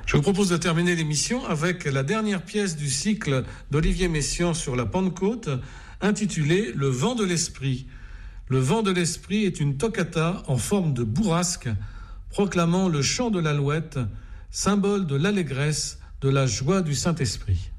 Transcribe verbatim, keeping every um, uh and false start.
Je vous propose de terminer l'émission avec la dernière pièce du cycle d'Olivier Messiaen sur la Pentecôte, intitulée « Le vent de l'esprit ». Le vent de l'esprit est une toccata en forme de bourrasque, proclamant le chant de l'alouette, symbole de l'allégresse, de la joie du Saint-Esprit.